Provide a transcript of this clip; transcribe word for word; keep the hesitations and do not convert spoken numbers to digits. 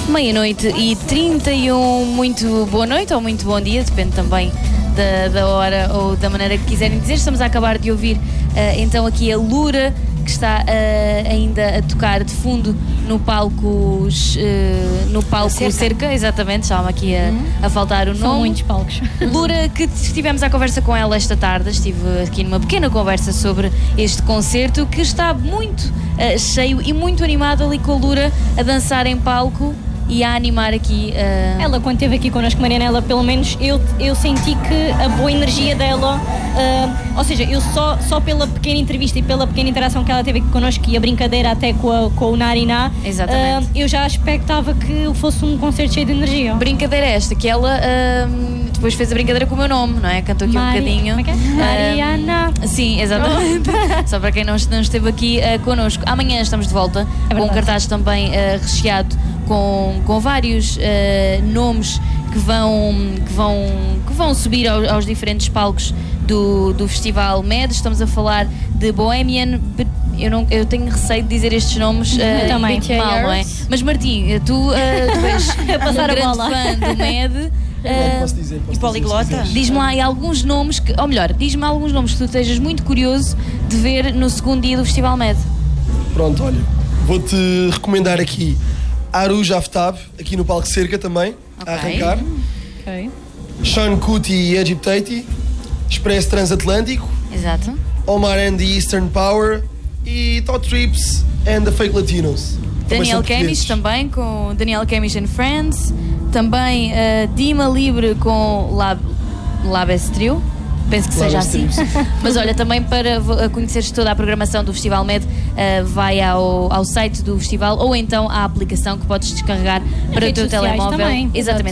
Meia-noite e trinta e um, muito boa noite ou muito bom dia, depende também da, da hora ou da maneira que quiserem dizer. Estamos a acabar de ouvir uh, então aqui a Lura, que está uh, ainda a tocar de fundo no palco, uh, no palco cerca. cerca, exatamente, estava aqui a, uhum. a faltar o nome. São muitos palcos. Lura, que estivemos à conversa com ela esta tarde, estive aqui numa pequena conversa sobre este concerto, que está muito uh, cheio e muito animado ali com a Lura a dançar em palco e a animar aqui. Uh... Ela, quando esteve aqui connosco, Mariana, ela, pelo menos eu, eu senti que a boa energia dela, uh, ou seja, eu só, só pela pequena entrevista e pela pequena interação que ela teve aqui connosco e a brincadeira até com, a, com o Nariná, exatamente. Uh, eu já expectava que fosse um concerto cheio de energia. Brincadeira esta, que ela uh, depois fez a brincadeira com o meu nome, não é? Cantou aqui Mari... um bocadinho. Como é que é? Uh, Mariana. Sim, exatamente. Oh. Só para quem não, não esteve aqui uh, connosco. Amanhã estamos de volta é com um cartaz também uh, recheado com, com vários uh, nomes que vão, que vão, que vão subir ao, aos diferentes palcos do, do Festival M E D. Estamos a falar de Bohemian. Eu, não, eu tenho receio de dizer estes nomes uh, também mal, não é? Mas Martim, tu, uh, tu és um grande bola. fã do M E D. Uh, posso dizer, posso e poliglota. Diz-me lá aí alguns nomes, que, ou melhor, diz-me alguns nomes que tu estejas muito curioso de ver no segundo dia do Festival M E D. Pronto, olha, vou-te recomendar aqui Aruj Aftab, aqui no palco cerca também, okay. a arrancar. Okay. Sean Kuti e Egypt Tate, Expresso Transatlântico. Exato. Omar and the Eastern Power e Todd Trips and the Fake Latinos. Daniel Kemish também, com Daniel Kemish and Friends. Também uh, Dima Libre com Lab, Labes Trio. Penso que seja assim. Mas olha, também para conheceres toda a programação do Festival M E D, uh, vai ao, ao site do festival ou então à aplicação que podes descarregar para o teu telemóvel. Também. Exatamente.